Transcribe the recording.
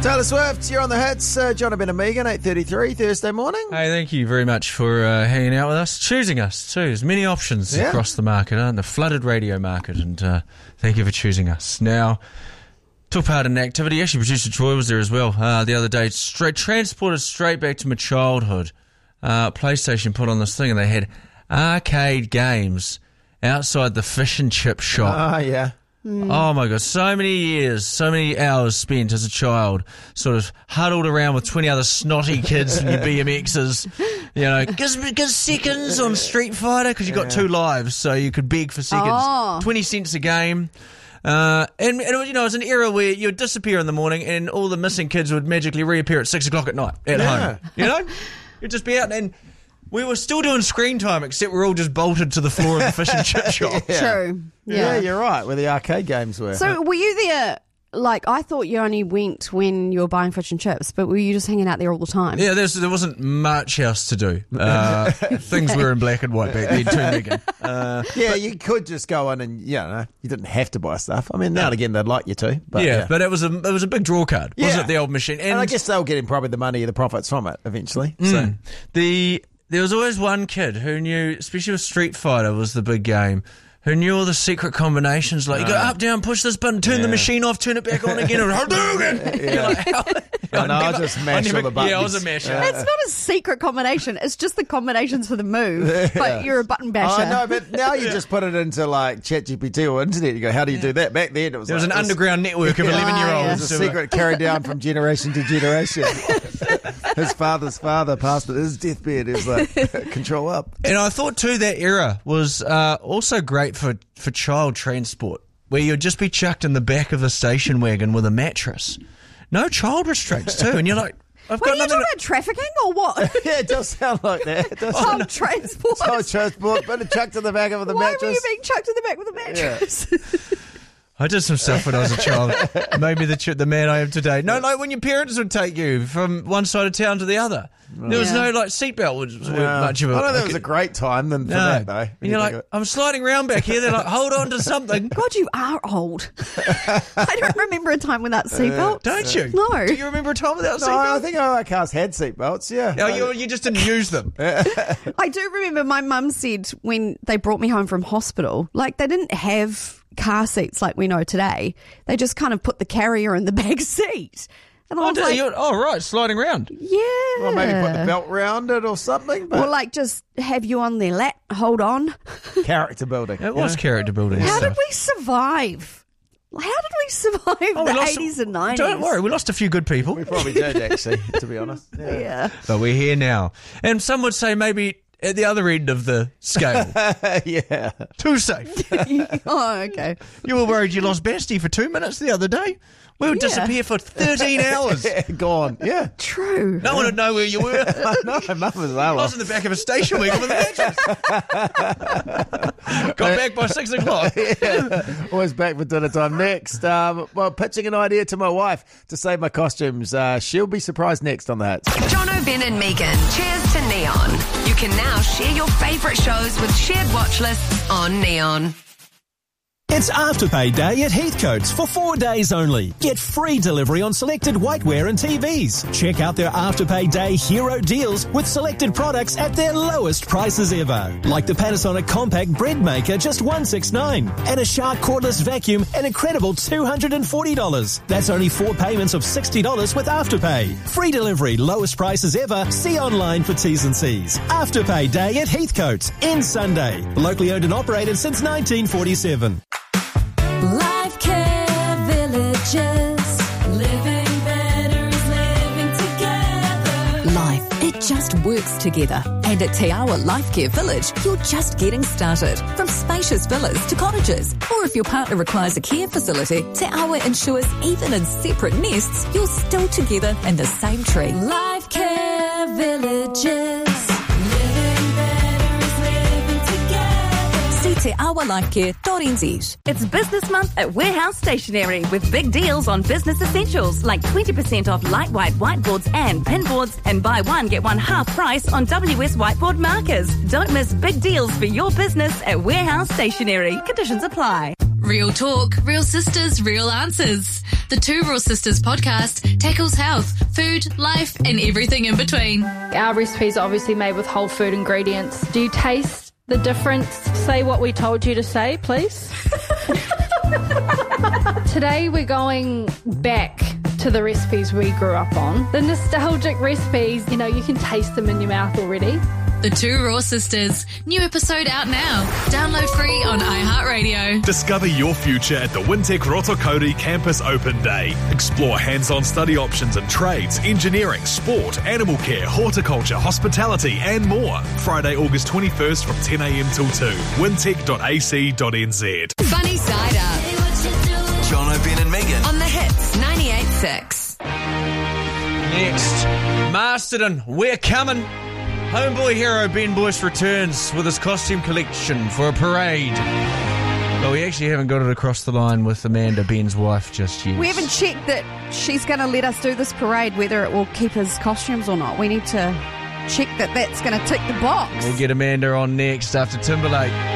Taylor Swift, you're on the hits. John Ben and Megan, 8:33 Thursday morning. Hey, thank you very much for hanging out with us, choosing us too. There's many options across the market, the flooded radio market, and thank you for choosing us. Now, took part in an activity. Actually, producer Troy was there as well the other day. Transported straight back to my childhood. PlayStation put on this thing, and they had arcade games outside the fish and chip shop. Oh, yeah. Oh my God, so many years, so many hours spent as a child sort of huddled around with 20 other snotty kids and your BMXs, you know, give seconds on Street Fighter because you got 2 lives, so you could beg for seconds. 20 cents a game. And you know, it was an era where you would disappear in the morning and all the missing kids would magically reappear at 6 o'clock at night at home. You know? You'd just be out and we were still doing screen time, except we're all just bolted to the floor of the fish and chip shop. True. Yeah, you're right, where the arcade games were. So were you there, like, I thought you only went when you were buying fish and chips, but were you just hanging out there all the time? Yeah, there wasn't much else to do. Things were in black and white back then too, Megan. Yeah, you could just go in and, you know, you didn't have to buy stuff. I mean, now and again they'd like you to. But but it was a big draw card, wasn't it, the old machine? And I guess they were getting probably the money, the profits from it eventually. So There was always one kid who knew, especially with Street Fighter was the big game, who knew all the secret combinations. Like, you go up, down, push this button, turn the machine off, turn it back on again, and I just mash all the buttons. Yeah, I was a masher. It's not a secret combination. It's just the combinations for the move. But you're a button basher. Oh, no, but now you just put it into like ChatGPT or internet. You go, how do you do that? Back then, there was an underground network of 11-year-olds. It was a secret carried down from generation to generation. His father's father passed at his deathbed. It was like, control up. And I thought too that era was also great for child transport, where you'd just be chucked in the back of the station wagon with a mattress. No child restraints too, and you're like, I've got are you nothing. talking about trafficking or what? Yeah, it does sound like that. Child transport. Child transport, but chucked in the back of the mattress. Why were you being chucked in the back with a mattress? Yeah. I did some stuff when I was a child. Maybe the man I am today. No, like when your parents would take you from one side of town to the other. There was no like seatbelt was much of it. I don't think it was a great time then for that though. And you're like, I'm sliding around back here. They're like, hold on to something. God, you are old. I don't remember a time without seatbelt. Don't you? No. Do you remember a time without seatbelt? No, I think our cars had seatbelts, yeah. No, you just didn't use them. I do remember my mum said when they brought me home from hospital, like they didn't have car seats like we know today. They just kind of put the carrier in the back seat. And I was like, right, sliding around. Yeah. Well, maybe put the belt round it or something. But or like just have you on their lap, hold on. Character building. It was character building. How did we survive? How did we survive the 80s and 90s? Don't worry, we lost a few good people. We probably did, actually, to be honest. Yeah. But we're here now. And some would say maybe at the other end of the scale. Yeah. Too safe. Oh, okay. You were worried you lost Basti for 2 minutes the other day? We would disappear for 13 hours. Gone. Yeah. True. No one would know where you were. No, Mum was I was in the back of a station wagon with a mattress. Got back by 6 o'clock. Yeah. Always back for dinner time next. Well, pitching an idea to my wife to save my costumes. She'll be surprised next on that. Jono, Ben and Megan. Cheers to Neon. You can now share your favourite shows with shared watch lists on Neon. It's Afterpay Day at Heathcote's for 4 days only. Get free delivery on selected whiteware and TVs. Check out their Afterpay Day hero deals with selected products at their lowest prices ever. Like the Panasonic Compact Bread Maker, just $169. And a Shark Cordless Vacuum, an incredible $240. That's only 4 payments of $60 with Afterpay. Free delivery, lowest prices ever. See online for T's and C's. Afterpay Day at Heathcote's. Ends Sunday. Locally owned and operated since 1947. Life Care Villages. Living better is living together. Life, it just works together. And at Te Awa Life Care Village, you're just getting started. From spacious villas to cottages. Or if your partner requires a care facility, Te Awa ensures even in separate nests, you're still together in the same tree. Life Care Villages. See teawalifecare.nz. It's Business Month at Warehouse Stationery with big deals on business essentials like 20% off light white whiteboards and pinboards, and buy one get one half price on WS whiteboard markers. Don't miss big deals for your business at Warehouse Stationery. Conditions apply. Real talk, real sisters, real answers. The Two Raw Sisters podcast tackles health, food, life, and everything in between. Our recipes are obviously made with whole food ingredients. Do you taste the difference? Say what we told you to say, please. Today we're going back to the recipes we grew up on. The nostalgic recipes, you can taste them in your mouth already. The Two Raw Sisters. New episode out now. Download free on iHeartRadio. Discover your future at the Wintec Rotokauri Campus Open Day. Explore hands-on study options in trades, engineering, sport, animal care, horticulture, hospitality and more. Friday, August 21st from 10 a.m. till 2. wintec.ac.nz. Funny Side Up. John O'Ben and Megan. On the Hits 98.6. Next, Masterton, we're coming. Homeboy hero Ben Bush returns with his costume collection for a parade. But we actually haven't got it across the line with Amanda, Ben's wife, just yet. We haven't checked that she's going to let us do this parade, whether it will keep his costumes or not. We need to check that that's going to tick the box. We'll get Amanda on next after Timberlake.